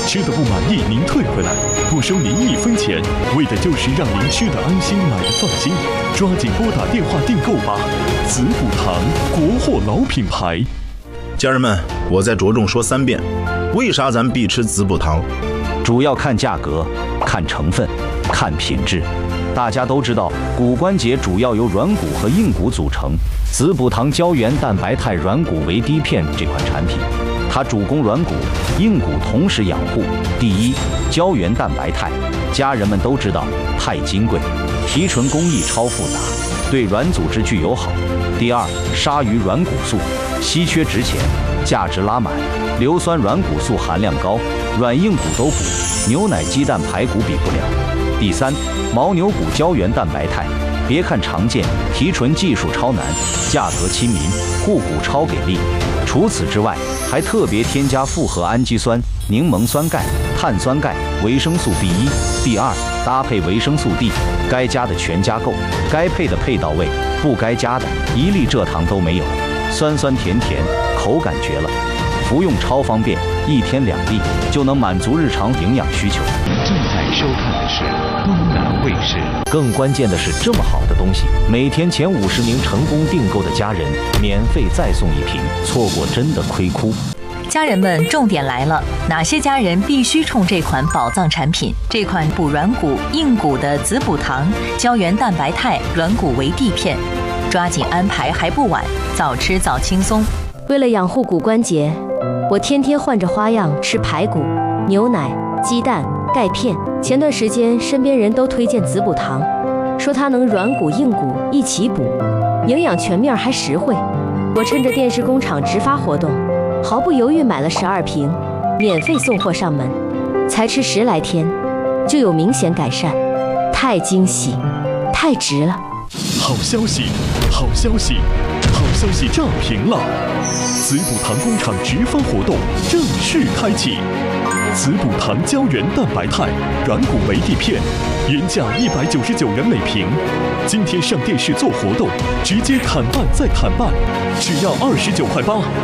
吃的不满意您退回来，不收您1分钱，为的就是让您吃的安心，买的放心。抓紧拨打电话订购吧！子补堂，国货老品牌。 家人们，我再着重说3遍，为啥咱必吃子补堂？ 主要看价格，看成分，看品质。大家都知道，骨关节主要由软骨和硬骨组成。子补堂胶原蛋白肽软骨维 D 片这款产品，它主攻软骨、硬骨同时养护。第一，胶原蛋白肽，家人们都知道太金贵，提纯工艺超复杂，对软组织具有好。第二，鲨鱼软骨素，稀缺值钱，价值拉满，硫酸软骨素含量高，软硬骨都补，牛奶、鸡蛋、排骨比不了。第三，牦牛骨胶原蛋白肽，别看常见，提纯技术超难，价格亲民，护骨超给力。除此之外，还特别添加复合氨基酸、柠檬酸钙、碳酸钙、维生素 B1。第二，搭配维生素 D， 该加的全加够，该配的配到位，不该加的一粒蔗糖都没有，酸酸甜甜，口感绝了。服用超方便，1天2粒就能满足日常营养需求。 正在收看的是东南卫视。 更关键的是，这么好的东西，每天前50名成功订购的家人，免费再送1瓶，错过真的亏哭。 家人们，重点来了，哪些家人必须冲这款宝藏产品？这款补软骨、硬骨的子补堂胶原蛋白肽软骨维 D 片，抓紧安排还不晚，早吃早轻松。 为了养护骨关节，我天天换着花样吃排骨、牛奶、鸡蛋、钙片。前段时间身边人都推荐子补堂，说它能软骨硬骨一起补，营养全面还实惠。我趁着电视工厂直发活动，毫不犹豫买了12瓶，免费送货上门。才吃10来天，就有明显改善，太惊喜，太值了！ 好消息，好消息，好消息炸屏了！子补堂工厂直发活动正式开启。子补堂胶原蛋白肽软骨维 D 片，原价199元每瓶，今天上电视做活动，直接砍半再砍半，只要29.8块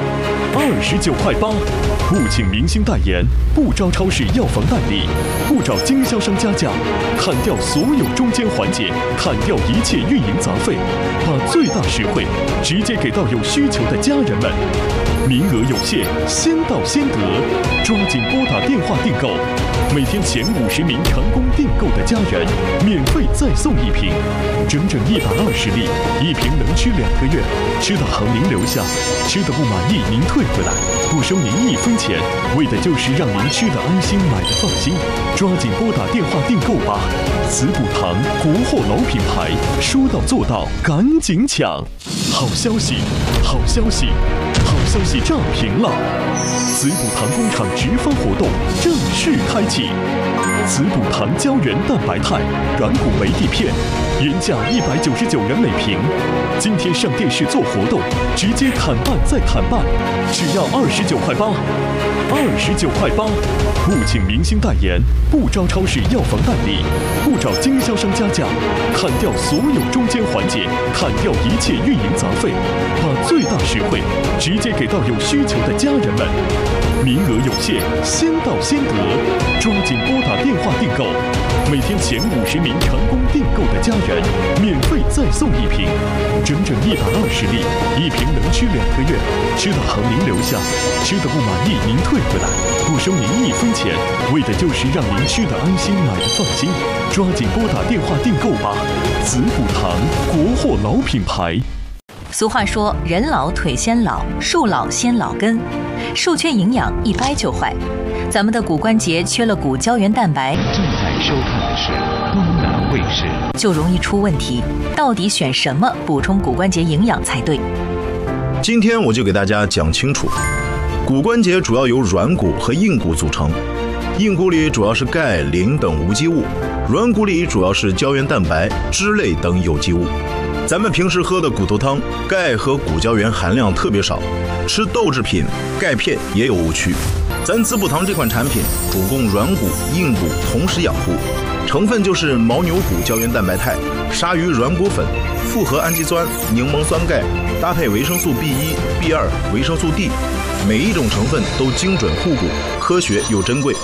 ，29.8块。不请明星代言，不招超市药房代理，不找经销商加价，砍掉所有中间环节，砍掉一切运营杂费，把最大实惠直接给到有需求的家人们。名额有限，先到先得，抓紧拨打电话订购。每天前50名成功订购的家人，免费再送1瓶，整整120粒，1瓶能吃2个月，吃到行您留下，吃的不满意您退回来，不收您1分钱，为的就是让您吃的安心，买的放心。抓紧拨打电话订购吧！子补堂，国货老品牌，说到做到，赶紧抢！好消息，好消息，好消息炸屏了！子补堂工厂直发活动正式开启。子补堂胶原蛋白肽软骨维 D 片，原价199元每瓶，今天上电视做活动，直接砍半再砍半，只要29.8块，29.8块。不请明星代言，不招超市药房代理，不找经销商加价，砍掉所有中间环节，砍掉一切运营杂费，把最大实惠直接给到有需求的家人们。名额有限，先到先得，抓紧拨打电话订购。每天前50名成功订购的家人，免费再送1瓶，整整120粒，1瓶能吃2个月，吃到行您留下，吃的不满意您退回来，不收您1分钱，为的就是让您吃的安心，买的放心。抓紧拨打电话订购吧！子补堂，国货老品牌。 俗话说，人老腿先老，树老先老根，树缺营养一掰就坏。咱们的骨关节缺了骨胶原蛋白， 正在收看的是东南卫视， 就容易出问题。到底选什么补充骨关节营养才对？ 今天我就给大家讲清楚，骨关节主要由软骨和硬骨组成，硬骨里主要是钙、磷等无机物，软骨里主要是胶原蛋白、脂类等有机物。咱们平时喝的骨头汤，钙和骨胶原含量特别少，吃豆制品、钙片也有误区。咱子补堂这款产品主攻软骨、硬骨同时养护，成分就是牦牛骨胶原蛋白肽、鲨鱼软骨粉、复合氨基酸、柠檬酸钙，搭配维生素 B1、B2、维生素 D， 每一种成分都精准护骨，科学又珍贵。